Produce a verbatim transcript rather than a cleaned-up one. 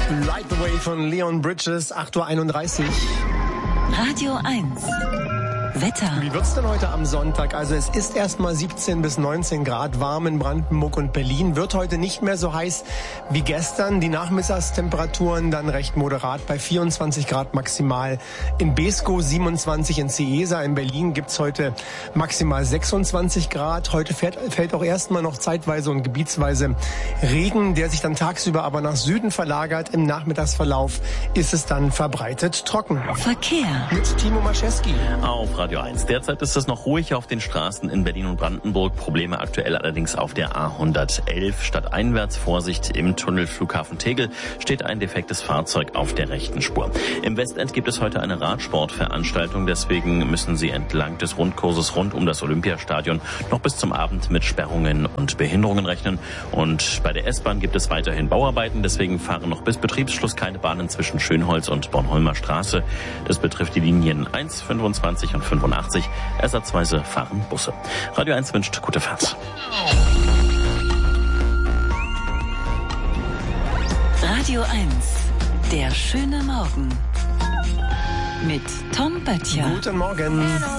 Light the Way von Leon Bridges, acht Uhr einunddreißig. Radio eins. Wetter. Wie wird's denn heute am Sonntag? Also es ist erstmal siebzehn bis neunzehn Grad warm in Brandenburg und Berlin. Wird heute nicht mehr so heiß wie gestern. Die Nachmittagstemperaturen dann recht moderat bei vierundzwanzig Grad maximal. In Beeskow siebenundzwanzig, in Cieza. In Berlin gibt's heute maximal sechsundzwanzig Grad. Heute fährt, fällt auch erstmal noch zeitweise und gebietsweise Regen, der sich dann tagsüber aber nach Süden verlagert. Im Nachmittagsverlauf ist es dann verbreitet trocken. Verkehr. Mit Timo Maschewski. Auf Radio eins. Derzeit ist es noch ruhig auf den Straßen in Berlin und Brandenburg. Probleme aktuell allerdings auf der A hundertelf. Stadteinwärts Vorsicht im Tunnel Flughafen Tegel steht ein defektes Fahrzeug auf der rechten Spur. Im Westend gibt es heute eine Radsportveranstaltung. Deswegen müssen Sie entlang des Rundkurses rund um das Olympiastadion noch bis zum Abend mit Sperrungen und Behinderungen rechnen. Und bei der S-Bahn gibt es weiterhin Bauarbeiten. Deswegen fahren noch bis Betriebsschluss keine Bahnen zwischen Schönholz und Bornholmer Straße. Das betrifft die Linien eins, fünfundzwanzig und fünfundachtzig. Ersatzweise fahren Busse. Radio eins wünscht gute Fahrt. Radio eins. Der schöne Morgen. Mit Tom Böttcher. Guten Morgen.